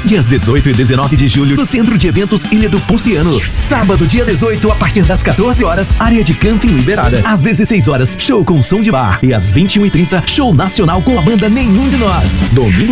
Dias 18 e 19 de julho, no Centro de Eventos Ilha do Ponciano. Sábado, dia 18, a partir das 14 horas, área de camping liberada. Às 16 horas, show com som de bar. E às 21h30, show nacional com a banda Nenhum de Nós. Domingo